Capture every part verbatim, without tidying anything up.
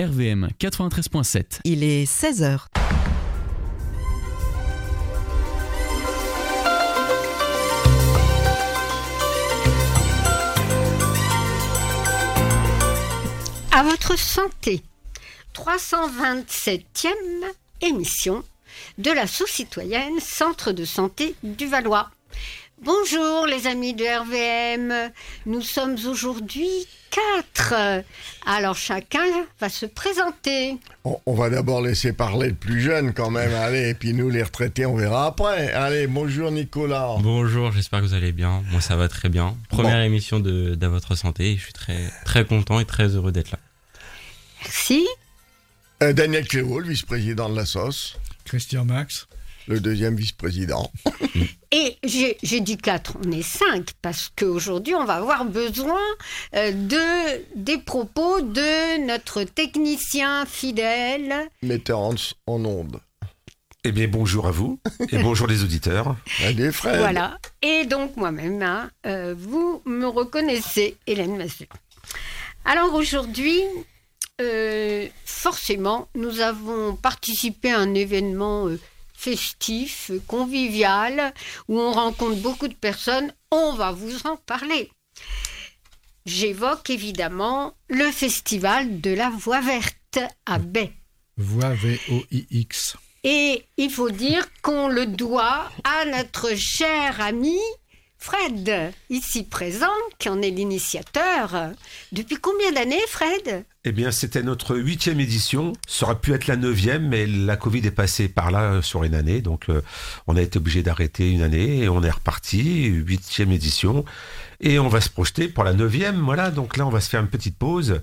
R V M quatre-vingt-treize virgule sept. Il est seize heures. À votre santé, trois cent vingt-septième émission de la sous-citoyenne Centre de santé du Valois. Bonjour les amis de R V M, nous sommes aujourd'hui quatre. Alors chacun va se présenter. On, on va d'abord laisser parler le plus jeune quand même, allez, et puis nous les retraités on verra après. Allez, bonjour Nicolas. Bonjour, j'espère que vous allez bien. Moi ça va très bien. Première bon. émission de d'À votre santé et je suis très, très content et très heureux d'être là. Merci. Euh, Daniel Cléo, le vice-président de la S O S. Christian Max. Le deuxième vice-président. Et j'ai, j'ai dit quatre, on est cinq, parce qu'aujourd'hui, on va avoir besoin euh, de, des propos de notre technicien fidèle. Metteur en, en onde. Eh bien, bonjour à vous, et bonjour les auditeurs. Allez, frère. Voilà. Et donc, moi-même, hein, euh, vous me reconnaissez, Hélène Massue. Alors, aujourd'hui, euh, forcément, nous avons participé à un événement... Euh, festif, convivial, où on rencontre beaucoup de personnes, on va vous en parler. J'évoque évidemment le festival de la Voix verte à Baie. Voix V O I X. Et il faut dire qu'on le doit à notre cher ami Fred, ici présent, qui en est l'initiateur. Depuis combien d'années, Fred ? Eh bien, c'était notre huitième édition. Ça aurait pu être la neuvième, mais la Covid est passée par là sur une année. Donc, euh, on a été obligé d'arrêter une année et on est reparti. Huitième édition. Et on va se projeter pour la neuvième. Voilà. Donc là, on va se faire une petite pause.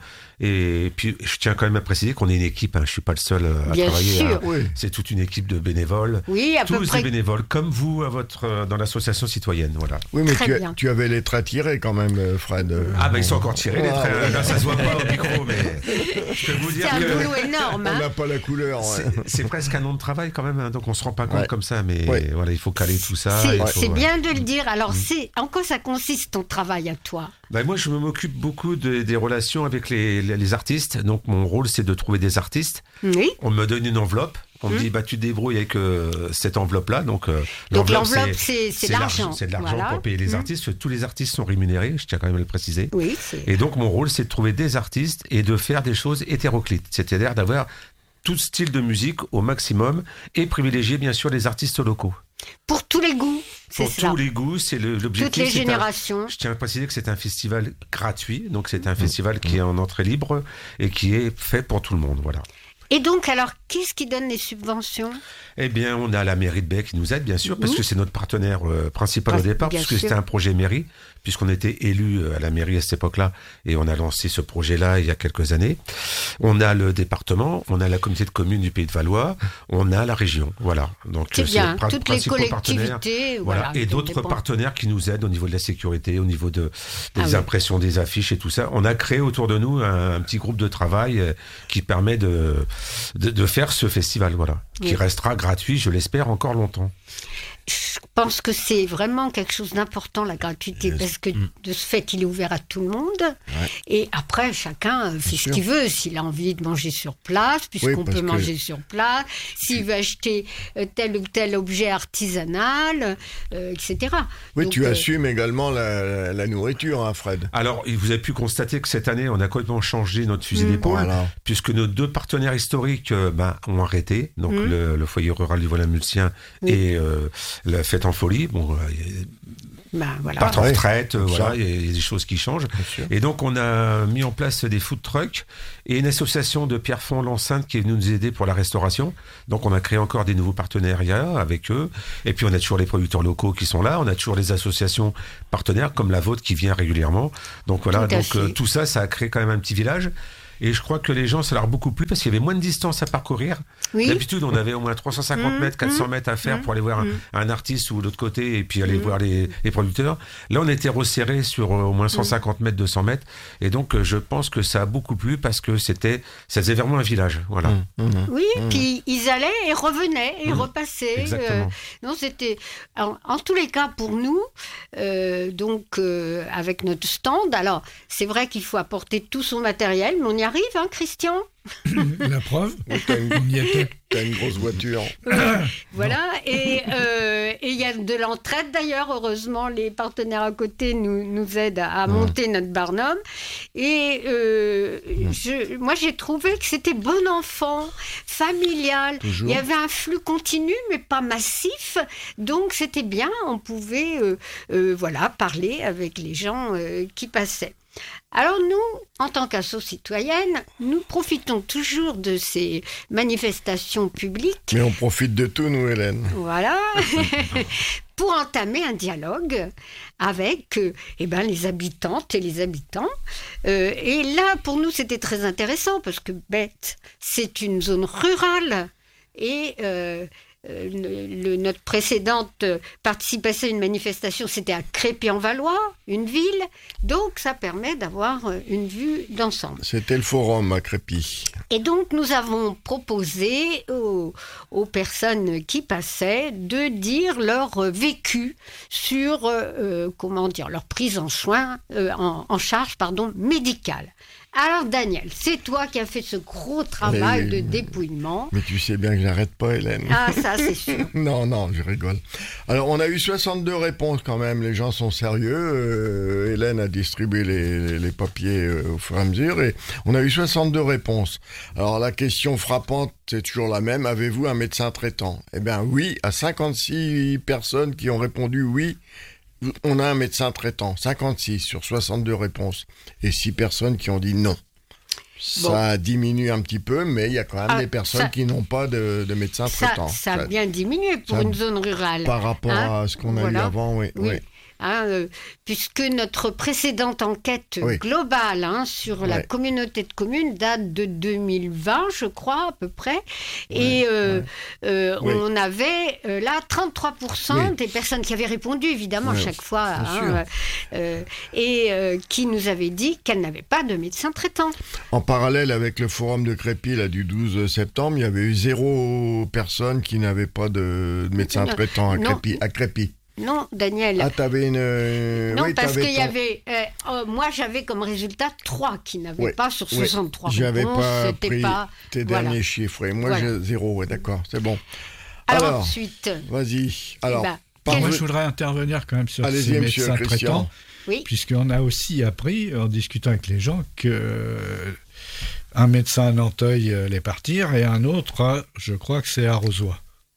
Et puis, je tiens quand même à préciser qu'on est une équipe. Hein. Je suis pas le seul à Bien travailler. sûr. Hein. Oui. C'est toute une équipe de bénévoles. Oui, à Tous peu près. des bénévoles, comme vous à votre, dans l'association citoyenne. Voilà. Oui, mais tu, bien. tu avais les traits tirés quand même, Fred. Ah, ben, ils sont encore tirés, les Ah, traits. ouais. Là, ça se voit pas au micro, mais je peux vous dire C'est un que... boulot énorme. On Hein. n'a pas la couleur. Ouais. C'est, c'est presque un an de travail quand même, hein, donc on se rend pas compte Ouais. comme ça, mais Ouais. voilà, il faut caler tout ça. C'est, il faut, c'est ouais. bien de le dire. Alors, c'est, en quoi ça consiste ton travail à toi ? Ben, moi, je m'occupe beaucoup de, des relations avec les, les, les artistes, donc mon rôle, c'est de trouver des artistes. Oui. On me donne une enveloppe. On me Mmh. dit, bah, tu te débrouilles avec euh, cette enveloppe-là. Donc, euh, Donc, l'enveloppe, l'enveloppe, c'est, c'est, c'est de l'argent. C'est de l'argent Voilà. pour payer les Mmh. artistes. Tous les artistes sont rémunérés, je tiens quand même à le préciser. Oui, c'est... Et donc, mon rôle, c'est de trouver des artistes et de faire des choses hétéroclites. C'est-à-dire d'avoir tout style de musique au maximum et privilégier, bien sûr, les artistes locaux. Pour tous les goûts, c'est Pour ça. tous les goûts, c'est le, l'objectif. Toutes les c'est générations. Un, je tiens à préciser que c'est un festival gratuit, donc c'est un Mmh. festival qui est en entrée libre et qui est fait pour tout le monde, voilà. Et donc, alors, qu'est-ce qui donne les subventions ? Eh bien, on a la mairie de Baie qui nous aide, bien sûr, parce Mmh. que c'est notre partenaire euh, principal Ah, au départ, bien puisque sûr. c'était un projet mairie, puisqu'on était élus à la mairie à cette époque-là, et on a lancé ce projet-là il y a quelques années. On a le département, on a la communauté de communes du Pays de Valois, on a la région, voilà. Donc, C'est bien, pra- toutes les principaux partenaires. collectivités. Voilà. Voilà, Et qui d'autres dépendent. partenaires qui nous aident au niveau de la sécurité, au niveau de, des Ah oui. impressions des affiches et tout ça. On a créé autour de nous un, un petit groupe de travail euh, qui permet de, de, de faire ce festival, voilà, Oui. qui restera gratuit, je l'espère, encore longtemps. Je pense que c'est vraiment quelque chose d'important, la gratuité, parce que de ce fait, il est ouvert à tout le monde. Et après, chacun fait ce sûr. qu'il veut. S'il a envie de manger sur place, puisqu'on Oui, parce peut que- manger sur place, s'il veut acheter euh, tel ou tel objet artisanal, euh, et cetera. Oui, Donc, tu euh, assumes également la, la nourriture, hein, Fred. Alors, vous avez pu constater que cette année, on a complètement changé notre fusil Mm. d'épaule, Voilà. puisque nos deux partenaires historiques euh, ben, ont arrêté, donc Mm. le, le foyer rural du Volin-Mulsien Oui. et euh, la fête en folie. Bon, euh, bah, voilà. partent en ouais, retraite, euh, comme voilà, ça. il y a- il y a des choses qui changent. Bien sûr. Et donc, on a mis en place des food trucks et une association de Pierrefonds l'Enceinte qui est venue nous aider pour la restauration. Donc, on a créé encore des nouveaux partenariats avec eux. Et puis, on a toujours les producteurs locaux qui sont là. On a toujours les associations partenaires comme la vôtre qui vient régulièrement. Donc, voilà. Tout à Donc, fait. euh, tout ça, ça a créé quand même un petit village. Et je crois que les gens, ça leur a beaucoup plu parce qu'il y avait moins de distance à parcourir. Oui. D'habitude, on avait au moins trois cent cinquante Mmh, mètres, quatre cents mmh, mètres à faire mmh, pour aller voir un, mmh. un artiste ou de l'autre côté et puis aller Mmh. voir les, les producteurs. Là, on était resserré sur euh, au moins cent cinquante mètres, deux cents mètres. Et donc, euh, je pense que ça a beaucoup plu parce que c'était, ça faisait vraiment un village. Voilà. Mmh, mmh. Oui, puis ils allaient et revenaient et Mmh. repassaient. Exactement. Euh, non, c'était en, en tous les cas pour nous. euh, donc euh, avec notre stand. Alors c'est vrai qu'il faut apporter tout son matériel, mais on y arrive, hein, Christian ? La preuve, Oui, t'as une, on y était. t'as une grosse voiture. Voilà, et euh, et il y a de l'entraide d'ailleurs, heureusement, les partenaires à côté nous, nous aident à, à monter notre Barnum. Et euh, je, moi j'ai trouvé que c'était bon enfant, familial. Toujours. Il y avait un flux continu, mais pas massif, donc c'était bien, on pouvait euh, euh, voilà, parler avec les gens euh, qui passaient. Alors nous, en tant qu'asso citoyenne, nous profitons toujours de ces manifestations publiques, Mais on profite de tout, nous, Hélène. voilà, pour entamer un dialogue avec euh, eh ben, les habitantes et les habitants. Euh, et là, pour nous, c'était très intéressant parce que Bète, c'est une zone rurale et euh, euh, le, le- notre précédente participation à une manifestation, c'était à Crépy-en-Valois, une ville. Donc, ça permet d'avoir euh, une vue d'ensemble. C'était le forum à Crépy. Et donc, nous avons proposé aux, aux personnes qui passaient de dire leur euh, vécu sur, euh, euh, comment dire, leur prise en soin, euh, en, en charge, pardon, médicale. Alors, Daniel, c'est toi qui as fait ce gros travail Oui, de oui. dépouillement. Mais tu sais bien que j'arrête pas, Hélène. Ah, ça, c'est sûr. Non, non, je rigole. Alors, on a eu soixante-deux réponses quand même. Les gens sont sérieux. Euh, Hélène a distribué les, les- les papiers euh, au fur et à mesure. Et on a eu soixante-deux réponses. Alors, la question frappante, c'est toujours la même. Avez-vous un médecin traitant? Eh bien, oui, à cinquante-six personnes qui ont répondu oui, on a un médecin traitant. cinquante-six sur soixante-deux réponses. Et six personnes qui ont dit non. Bon. Ça diminue un petit peu, mais il y a quand même Ah, des personnes ça- qui n'ont pas de, de médecin Ça, traitant. ça a Ça- bien diminué pour ça- une zone rurale. Par rapport Hein, à ce qu'on a eu voilà. avant, oui. Oui. oui. Hein, euh, puisque notre précédente enquête Oui. globale hein, sur la Ouais. communauté de communes date de deux mille vingt, je crois, à peu près. Et euh, euh, Oui. on avait euh, là trente-trois pour cent Oui. des personnes qui avaient répondu, évidemment, Ouais, chaque fois, bien hein, sûr. euh, euh, et euh, qui nous avaient dit qu'elles n'avaient pas de médecin traitant. En parallèle avec le forum de Crépy là, du douze septembre, il y avait eu zéro personne qui n'avait pas de, de médecin Non, traitant à non. Crépy. À Crépy. Non, Daniel. Ah, t'avais une... euh, Non, oui, parce t'avais qu'il y ton- avait. euh, euh, moi, j'avais comme résultat trois qui n'avaient Ouais, pas sur ouais. soixante-trois J'avais réponses. pas C'était pris pas. tes voilà. derniers chiffres. Et moi, Voilà. j'ai zéro, ouais, d'accord, c'est bon. Alors, Alors, ensuite. vas-y. Alors, bah, par- Moi, je voudrais intervenir quand même sur Allez-y, ces monsieur médecins Christian. traitants, Oui. puisqu'on a aussi appris, en discutant avec les gens, que euh, un médecin à Nanteuil allait partir et un autre, à- je crois que c'est à Rozoy.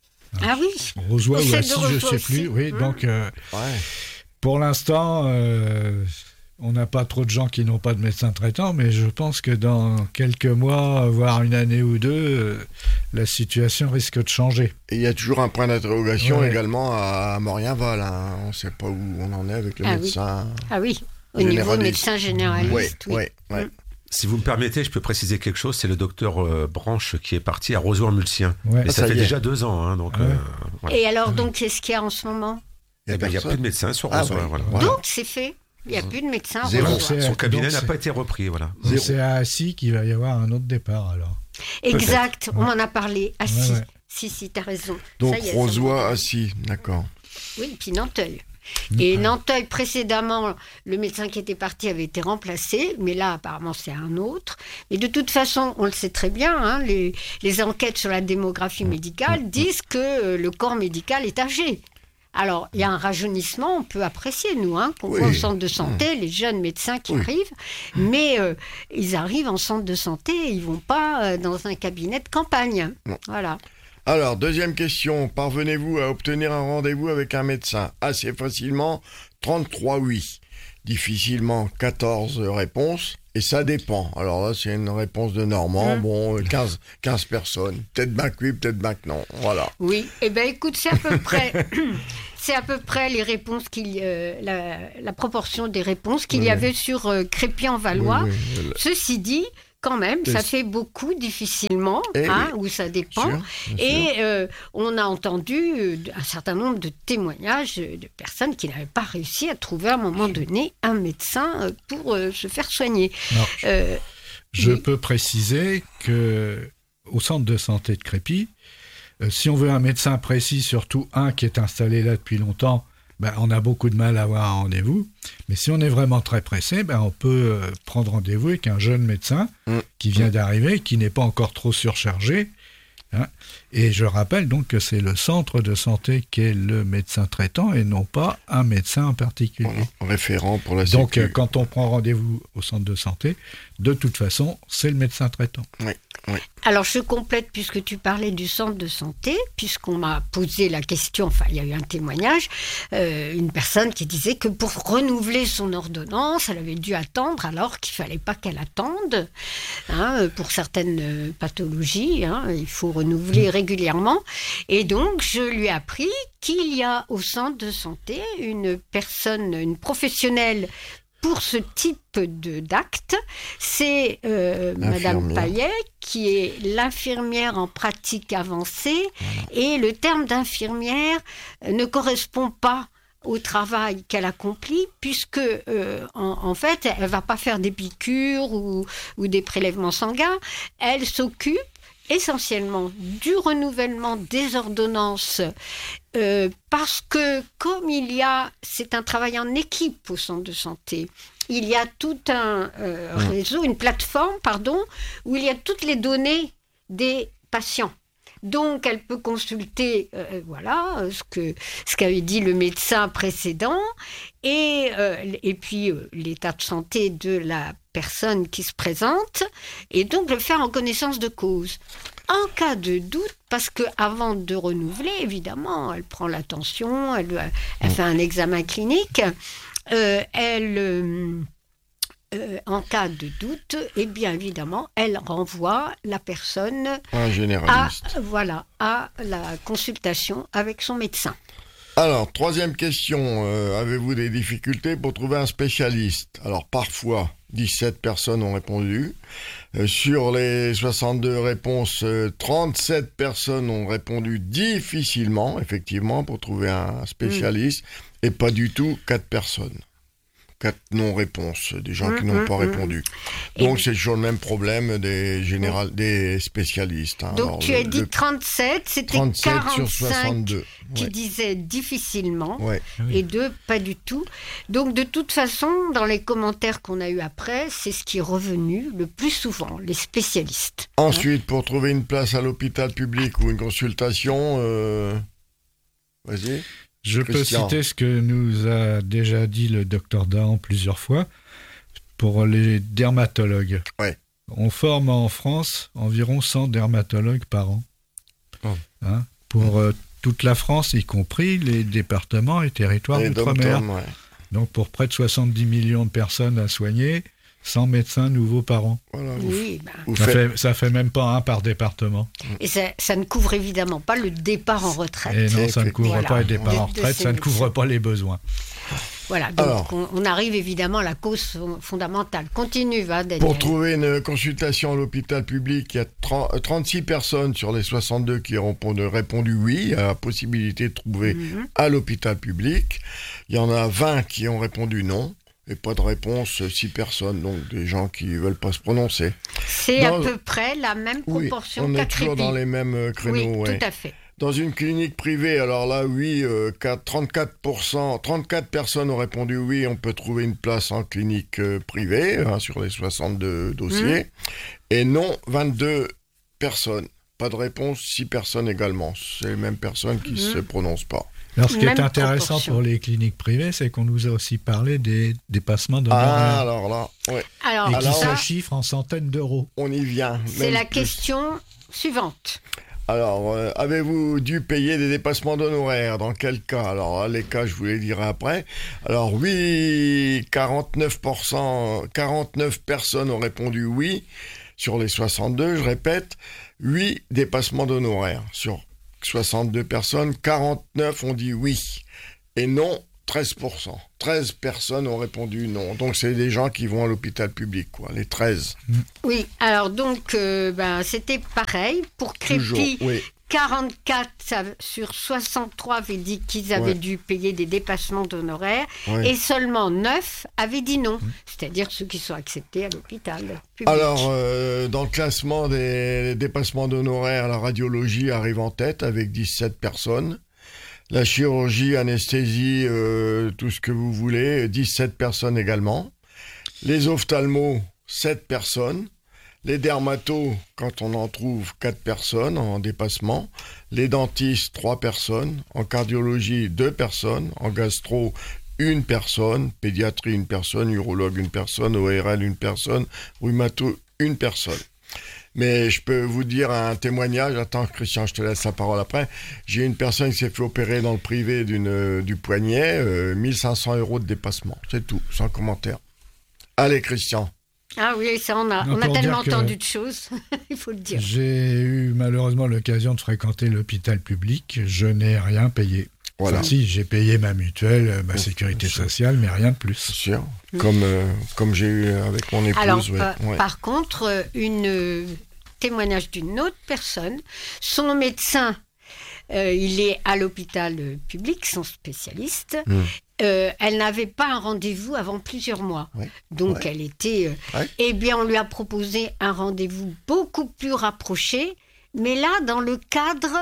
Ah oui. Rozoy Au ou celle Assis, de je Rozoy sais aussi. plus. Oui, Mmh. donc euh, ouais. pour l'instant, euh, on n'a pas trop de gens qui n'ont pas de médecin traitant, mais je pense que dans quelques mois, voire une année ou deux, euh, la situation risque de changer. Et il y a toujours un point d'interrogation Ouais. également à Morienval. Hein. On ne sait pas où on en est avec le Ah oui. médecin. Ah oui. Au niveau Généraliste. médecin généraliste. Oui, oui. oui, oui. Mm. Si vous me permettez, je peux préciser quelque chose. C'est le docteur euh, Branche qui est parti à Rozoy-en-Mulsien. Ouais. Et Ah, ça, ça fait y est. déjà deux ans. Hein, donc, Ah ouais. euh, voilà. Et alors, donc, qu'est-ce qu'il y a en ce moment Il y a Eh ben, il n'y a personne. plus de médecin sur Ah, Rozoy. ouais. voilà. Voilà. Donc, c'est fait. Il n'y a plus de médecin à Zéro. Rozoy. C'est- Son cabinet donc n'a c'est- pas été repris. Voilà. Donc Zéro. c'est à Assis qu'il va y avoir un autre départ alors. Exact. On en a parlé. Ah, si. Ouais, ouais. Si, si, t'as raison. Donc, Ça y est, ça me Rozoy, revient. assis, d'accord. Oui, puis Nanteuil. Et Nanteuil, précédemment, le médecin qui était parti avait été remplacé, mais là, apparemment, c'est un autre. Et de toute façon, on le sait très bien, hein, les, les enquêtes sur la démographie médicale disent que euh, le corps médical est âgé. Alors, il y a un rajeunissement, on peut apprécier, nous, hein, qu'on Oui. voit au centre de santé, les jeunes médecins qui Oui. arrivent, mais euh, ils arrivent en centre de santé, ils vont pas euh, dans un cabinet de campagne. Non. Voilà. Alors, deuxième question. Parvenez-vous à obtenir un rendez-vous avec un médecin? Assez facilement, trente-trois oui. Difficilement, quatorze réponses. Et ça dépend. Alors là, c'est une réponse de Normand. Mmh. Bon, quinze, quinze personnes. Peut-être bien que oui, peut-être bien que non. Voilà. Oui, eh bien écoute, c'est à peu près, c'est à peu près les réponses qu'il, euh, la, la proportion des réponses qu'il Oui, y oui. avait sur euh, Crépy-en-Valois. Oui, oui, le- Ceci dit, quand même, Et ça c- fait beaucoup difficilement, Eh hein, oui, où ça dépend. sûr, bien sûr. Et euh, on a entendu euh, un certain nombre de témoignages euh, de personnes qui n'avaient pas réussi à trouver à un moment donné un médecin euh, pour euh, se faire soigner. Alors, je- Euh, Je oui. peux préciser que au centre de santé de Crépy, euh, si on veut un médecin précis, surtout un qui est installé là depuis longtemps, ben, on a beaucoup de mal à avoir un rendez-vous. Mais si on est vraiment très pressé, ben, on peut euh, prendre rendez-vous avec un jeune médecin mmh. qui vient mmh. d'arriver, qui n'est pas encore trop surchargé. Hein. Et je rappelle donc que c'est le centre de santé qui est le médecin traitant et non pas un médecin en particulier. Voilà, référent pour la Donc sécu. quand on prend rendez-vous au centre de santé, de toute façon, c'est le médecin traitant. Oui, oui. Alors, je complète, puisque tu parlais du centre de santé, puisqu'on m'a posé la question, enfin, il y a eu un témoignage, euh, une personne qui disait que pour renouveler son ordonnance, elle avait dû attendre, alors qu'il ne fallait pas qu'elle attende. Hein, pour certaines euh, pathologies, hein, il faut renouveler régulièrement. Et donc, je lui ai appris qu'il y a au centre de santé une personne, une professionnelle pour ce type de, d'acte, c'est euh, Madame Payet, qui est l'infirmière en pratique avancée, voilà. Et le terme d'infirmière ne correspond pas au travail qu'elle accomplit, puisque euh, en, en fait, elle ne va pas faire des piqûres ou, ou des prélèvements sanguins, elle s'occupe essentiellement du renouvellement des ordonnances euh, parce que comme il y a, c'est un travail en équipe au centre de santé, il y a tout un euh, réseau, une plateforme, pardon, où il y a toutes les données des patients. Donc, elle peut consulter, euh, voilà, ce que ce qu'avait dit le médecin précédent, et euh, et puis euh, l'état de santé de la personne qui se présente, et donc le faire en connaissance de cause. En cas de doute, parce que avant de renouveler, évidemment, elle prend la tension, elle, elle fait un examen clinique, euh, elle euh, Euh, en cas de doute, eh bien évidemment, elle renvoie la personne un généraliste. À, voilà, à la consultation avec son médecin. Alors, troisième question, euh, avez-vous des difficultés pour trouver un spécialiste? Alors, parfois, dix-sept personnes ont répondu. Euh, sur les soixante-deux réponses, euh, trente-sept personnes ont répondu difficilement, effectivement, pour trouver un spécialiste, mmh. et pas du tout quatre personnes. Quatre non-réponses, des gens mmh, qui n'ont mmh, pas mmh. répondu. Donc, et c'est toujours le même problème des, général, mmh. des spécialistes. Hein. Donc, Alors, tu le, as dit le trente-sept, c'était trente-sept quarante-cinq sur soixante-deux. qui ouais. disaient difficilement, ouais. et deux, pas du tout. Donc, de toute façon, dans les commentaires qu'on a eus après, c'est ce qui est revenu le plus souvent, les spécialistes. Ensuite, hein. pour trouver une place à l'hôpital public ou une consultation, euh... vas-y. Je Christian. peux citer ce que nous a déjà dit le docteur Dahan plusieurs fois pour les dermatologues. Ouais. On forme en France environ cent dermatologues par an. Oh. Hein, pour euh, toute la France, y compris les départements et territoires les d'outre-mer. Ouais. Donc pour près de soixante-dix millions de personnes à soigner, cent médecins nouveaux par an. Voilà, oui, bah. ça, fait, ça fait même pas un par département. Et ça, ça ne couvre évidemment pas le départ en retraite. Et non, ça ne couvre voilà. pas le départ de, en retraite, ça ne couvre pas les besoins. Voilà, donc Alors, on, on arrive évidemment à la cause fondamentale. Continue, va, Daniel. Pour trouver une consultation à l'hôpital public, il y a trente, trente-six personnes sur les soixante-deux qui ont répondu oui à la possibilité de trouver mm-hmm. à l'hôpital public. Il y en a vingt qui ont répondu non. Et pas de réponse, six personnes, donc des gens qui ne veulent pas se prononcer. C'est dans... à peu près la même proportion oui, qu'à on est toujours dans les mêmes créneaux. Oui, ouais. tout à fait. Dans une clinique privée, alors là, oui, euh, trente-quatre pour cent, trente-quatre personnes ont répondu oui, on peut trouver une place en clinique euh, privée, hein, sur les soixante-deux dossiers. Mmh. Et non, vingt-deux personnes. Pas de réponse, six personnes également. C'est les mêmes personnes qui ne mmh. se prononcent pas. Alors, ce qui Même est intéressant proportion. Pour les cliniques privées, c'est qu'on nous a aussi parlé des dépassements d'honoraires. Ah, alors là, ouais. Alors, et qui ça, se chiffrent en centaines d'euros. On y vient. C'est la plus. question suivante. Alors, euh, avez-vous dû payer des dépassements d'honoraires? Dans quel cas? Alors, là, les cas, je vous les dirai après. Alors, oui, quarante-neuf pour cent, quarante-neuf personnes ont répondu oui sur les soixante-deux, je répète, huit dépassements d'honoraires sur soixante-deux personnes, quarante-neuf ont dit oui. Et non, treize pour cent. treize personnes ont répondu non. Donc, c'est des gens qui vont à l'hôpital public, quoi, les treize. Oui, alors donc, euh, ben, c'était pareil. Pour Crépi, oui. quarante-quatre sur soixante-trois avaient dit qu'ils avaient ouais. dû payer des dépassements d'honoraires. Ouais. Et seulement neuf avaient dit non. Mmh. C'est-à-dire ceux qui sont acceptés à l'hôpital public. Alors, euh, dans le classement des dépassements d'honoraires, la radiologie arrive en tête avec dix-sept personnes. La chirurgie, anesthésie, euh, tout ce que vous voulez, dix-sept personnes également. Les ophtalmos, sept personnes. Les dermatos, quand on en trouve, quatre personnes en dépassement. Les dentistes, trois personnes. En cardiologie, deux personnes. En gastro, une personne. Pédiatrie, une personne. Urologue, une personne. O R L, une personne. Rhumato, une personne. Mais je peux vous dire un témoignage. Attends, Christian, je te laisse la parole après. J'ai une personne qui s'est fait opérer dans le privé d'une, euh, du poignet. Euh, mille cinq cents euros de dépassement. C'est tout, sans commentaire. Allez, Christian. Ah oui, ça on a, on a tellement entendu de choses, il faut le dire. J'ai eu malheureusement l'occasion de fréquenter l'hôpital public, je n'ai rien payé. Voilà. Enfin, si, j'ai payé ma mutuelle, ma sécurité sociale, mais rien de plus. C'est sûr, mmh. comme, euh, comme j'ai eu avec mon épouse. Alors, ouais. euh, Ouais. par contre, une euh, témoignage d'une autre personne, son médecin, euh, il est à l'hôpital public, son spécialiste. Mmh. Euh, elle n'avait pas un rendez-vous avant plusieurs mois. Ouais. Donc, ouais. elle était... Euh, ouais. Eh bien, on lui a proposé un rendez-vous beaucoup plus rapproché, mais là, dans le cadre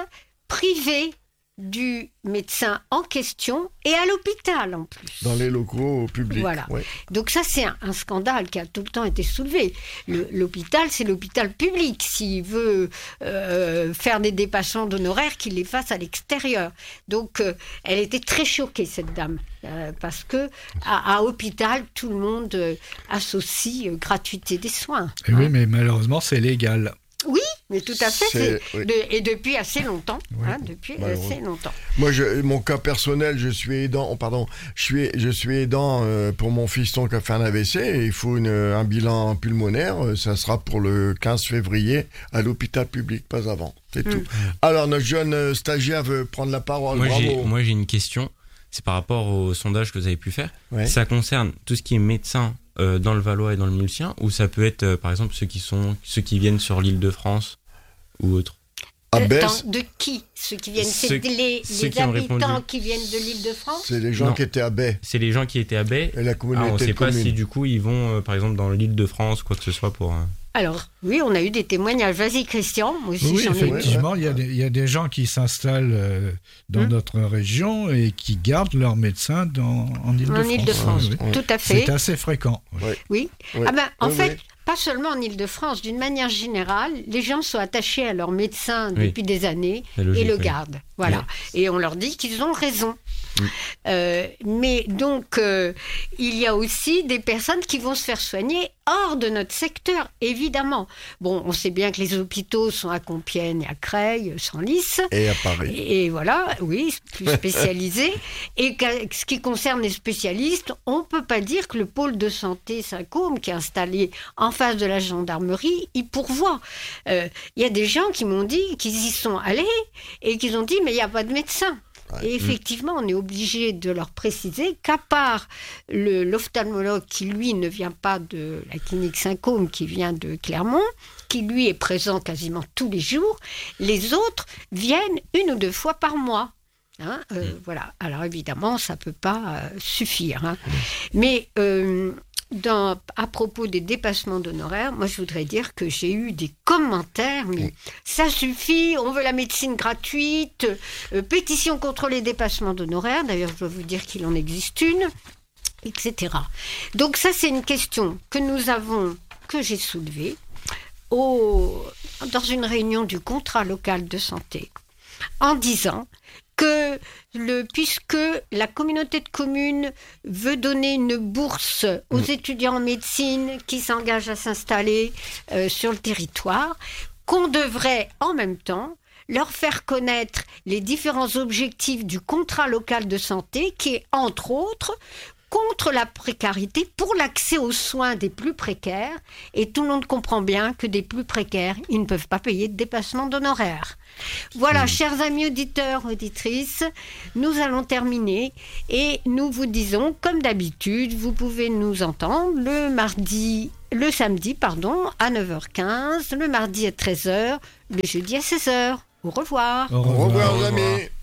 privé du médecin en question et à l'hôpital en plus. Dans les locaux publics. Voilà. Ouais. Donc ça, c'est un, un scandale qui a tout le temps été soulevé. Le, l'hôpital, c'est l'hôpital public. S'il veut euh, faire des dépassements d'honoraires, qu'il les fasse à l'extérieur. Donc, euh, elle était très choquée, cette dame. Euh, parce que à, à hôpital, tout le monde euh, associe euh, gratuité des soins. Et hein. Oui, mais malheureusement, c'est légal. Oui, mais tout à fait, c'est, c'est, oui. de, et depuis assez longtemps, oui, hein, depuis bah, assez oui. longtemps. Moi, je, mon cas personnel, je suis aidant, oh, pardon, je suis, je suis aidant euh, pour mon fiston qui a fait un A V C, et il faut une, un bilan pulmonaire, euh, ça sera pour le quinze février à l'hôpital public, pas avant, c'est mmh. tout. Alors, notre jeune euh, stagiaire veut prendre la parole, moi, bravo. J'ai, moi, j'ai une question, c'est par rapport au sondage que vous avez pu faire, ouais. Ça concerne tout ce qui est médecin euh, dans le Valois et dans le Mulsien, ou ça peut être, euh, par exemple, ceux qui, sont, ceux qui viennent sur l'île de France ou autre. Euh, dans, de qui Ceux qui viennent, ceux, c'est les, ceux les qui habitants qui viennent de l'Île-de-France. C'est les gens non. qui étaient à Baie. C'est les gens qui étaient à Baie. Et la communauté ah, on ne sait pas commune. si du coup ils vont, euh, par exemple, dans l'Île-de-France, quoi que ce soit pour. Euh... Alors, oui, on a eu des témoignages. Vas-y, Christian. Moi aussi, oui, j'en ai effectivement, eu. il y, a des, il y a des gens qui s'installent euh, dans hum. notre région et qui gardent leur médecin dans, en Île-de-France. En Île-de-France, oui, oui. tout à fait. C'est assez fréquent. Oui. oui. oui. Ah ben, en oui, fait. Oui. Pas seulement en Île-de-France, d'une manière générale, les gens sont attachés à leur médecin oui. depuis des années logique, et le oui. gardent. Voilà. Oui. Et on leur dit qu'ils ont raison. Oui. Euh, mais donc, euh, il y a aussi des personnes qui vont se faire soigner hors de notre secteur, évidemment. Bon, on sait bien que les hôpitaux sont à Compiègne, à Creil, Senlis. Et à Paris. Et, et voilà, oui, plus spécialisés. Et ce qui concerne les spécialistes, on ne peut pas dire que le pôle de santé Saint-Côme, qui est installé en face de la gendarmerie, il pourvoit. Il euh, y a des gens qui m'ont dit qu'ils y sont allés et qu'ils ont dit, mais il n'y a pas de médecin. Et effectivement, on est obligé de leur préciser qu'à part le, l'ophtalmologue qui, lui, ne vient pas de la clinique Saint-Côme, qui vient de Clermont, qui, lui, est présent quasiment tous les jours, les autres viennent une ou deux fois par mois. Hein, euh, mmh. Voilà. Alors, évidemment, ça ne peut pas euh, suffire. Hein. Mmh. Mais... Euh, Dans, à propos des dépassements d'honoraires, moi je voudrais dire que j'ai eu des commentaires, mais ça suffit, on veut la médecine gratuite, euh, pétition contre les dépassements d'honoraires, d'ailleurs je dois vous dire qu'il en existe une, et cetera. Donc ça c'est une question que nous avons, que j'ai soulevée au, dans une réunion du contrat local de santé, en disant que le, puisque la communauté de communes veut donner une bourse aux mmh. étudiants en médecine qui s'engagent à s'installer euh, sur le territoire, qu'on devrait en même temps leur faire connaître les différents objectifs du contrat local de santé qui est, entre autres, contre la précarité pour l'accès aux soins des plus précaires. Et tout le monde comprend bien que des plus précaires, ils ne peuvent pas payer de dépassement d'honoraires. Voilà, mmh. chers amis auditeurs, auditrices, nous allons terminer et nous vous disons, comme d'habitude, vous pouvez nous entendre le mardi, le samedi, pardon, à neuf heures quinze, le mardi à treize heures, le jeudi à seize heures. Au revoir. Au revoir, Au revoir, amis.